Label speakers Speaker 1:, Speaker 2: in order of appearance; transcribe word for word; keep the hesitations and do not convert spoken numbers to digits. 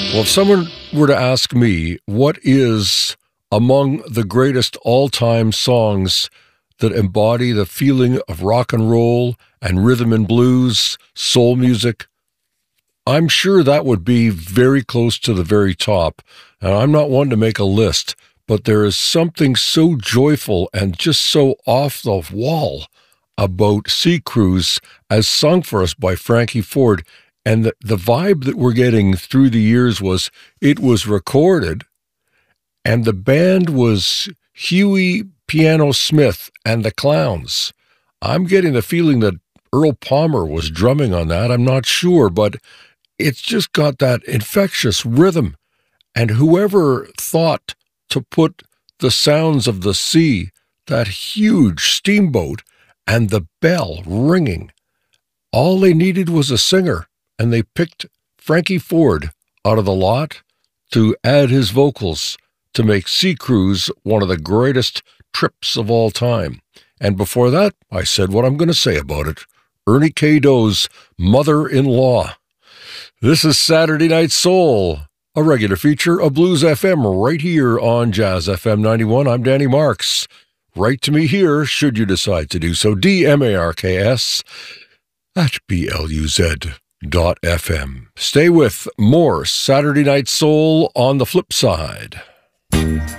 Speaker 1: Well, if someone were to ask me what is among the greatest all-time songs that embody the feeling of rock and roll and rhythm and blues, soul music, I'm sure that would be very close to the very top. And I'm not one to make a list, but there is something so joyful and just so off the wall about Sea Cruise as sung for us by Frankie Ford. And the, the vibe that we're getting through the years was it was recorded, and the band was Huey Piano Smith and the Clowns. I'm getting the feeling that Earl Palmer was drumming on that. I'm not sure, but it's just got that infectious rhythm. And whoever thought to put the sounds of the sea, that huge steamboat, and the bell ringing, all they needed was a singer. And they picked Frankie Ford out of the lot to add his vocals to make Sea Cruise one of the greatest trips of all time. And before that, I said what I'm going to say about it. Ernie K. Doe's Mother-in-Law. This is Saturday Night Soul, a regular feature of Blues F M right here on Jazz F M ninety-one. I'm Danny Marks. Write to me here, should you decide to do so, D M A R K S at B L U Z. Dot F M. Stay with more Saturday Night Soul on the flip side.